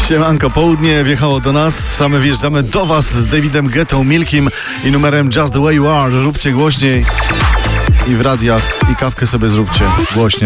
Siemanko, południe wjechało do nas, same wjeżdżamy do was z Davidem Guettą, Milkiem i numerem Just The Way You Are. Róbcie głośniej i w radiach i kawkę sobie zróbcie głośniej.